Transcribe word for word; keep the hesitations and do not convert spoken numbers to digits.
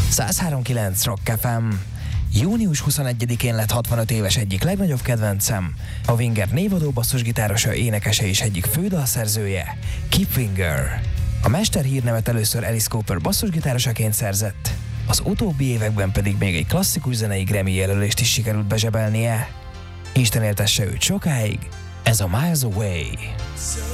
száz három kilenc Rock ef em. Június huszonegyedikén lett hatvanöt éves egyik legnagyobb kedvencem, a Winger névadó basszusgitárosa, énekese és egyik fődalszerzője, Kip Winger. A mester hírnevet először Alice Cooper basszusgitárosaként szerzett, az utóbbi években pedig még egy klasszikus zenei Grammy jelölést is sikerült bezsebelnie. Isten éltesse őt sokáig, ez a Miles Away.